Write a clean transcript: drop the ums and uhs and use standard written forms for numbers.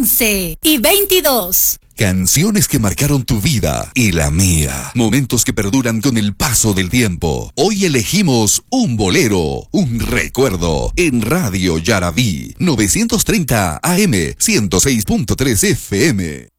11:22. Canciones que marcaron tu vida y la mía. Momentos que perduran con el paso del tiempo. Hoy elegimos un bolero, un recuerdo, en Radio Yarabí. 930 AM, 106.3 FM.